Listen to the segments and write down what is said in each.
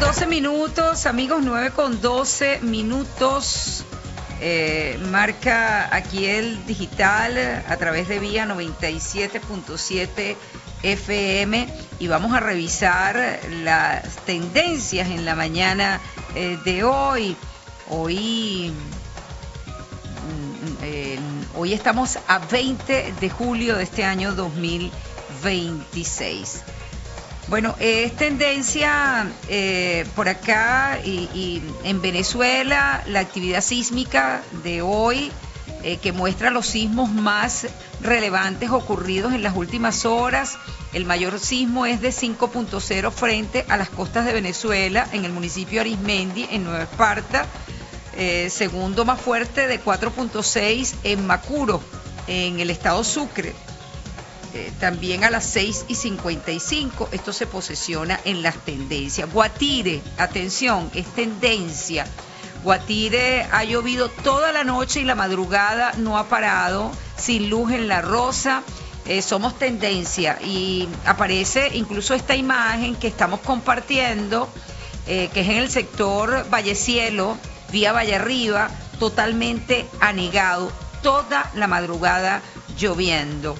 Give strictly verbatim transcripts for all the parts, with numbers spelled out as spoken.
doce minutos, amigos, nueve con doce minutos. Eh, marca aquí el digital a través de Vía noventa y siete punto siete F M y vamos a revisar las tendencias en la mañana eh, de hoy. Hoy, eh, hoy estamos a veinte de julio de este año dos mil veintiséis. Bueno, es tendencia eh, por acá y, y en Venezuela la actividad sísmica de hoy eh, que muestra los sismos más relevantes ocurridos en las últimas horas. El mayor sismo es de cinco punto cero frente a las costas de Venezuela en el municipio Arismendi en Nueva Esparta. Eh, segundo más fuerte de cuatro punto seis en Macuro en el estado Sucre. Eh, también a las seis y cincuenta y cinco, esto se posiciona en las tendencias. Guatire, atención, es tendencia. Guatire ha llovido toda la noche y la madrugada no ha parado, sin luz en La Rosa. Eh, somos tendencia y aparece incluso esta imagen que estamos compartiendo, eh, que es en el sector Vallecielo, vía Valle Arriba, totalmente anegado, toda la madrugada lloviendo.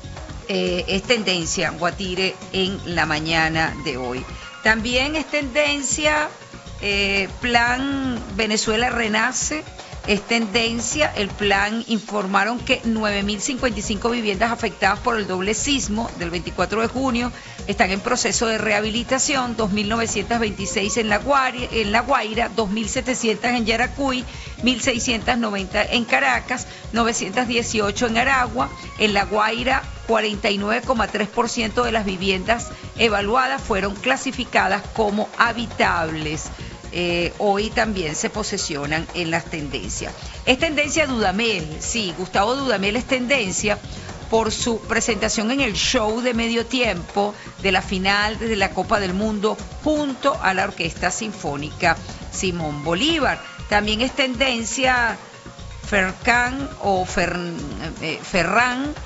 Eh, es tendencia Guatire en la mañana de hoy. También es tendencia eh, Plan Venezuela Renace, es tendencia el plan. Informaron que nueve mil cincuenta y cinco viviendas afectadas por el doble sismo del veinticuatro de junio están en proceso de rehabilitación, dos mil novecientas veintiséis en La Guaira, en La Guaira, dos mil setecientas en Yaracuy, mil seiscientas noventa en Caracas, novecientas dieciocho en Aragua. En La Guaira, cuarenta y nueve coma tres por ciento de las viviendas evaluadas fueron clasificadas como habitables. Eh, hoy también se posesionan en las tendencias. Es tendencia Dudamel, sí, Gustavo Dudamel es tendencia por su presentación en el show de medio tiempo de la final de la Copa del Mundo junto a la Orquesta Sinfónica Simón Bolívar. También es tendencia Fercan o Fer, eh, Ferran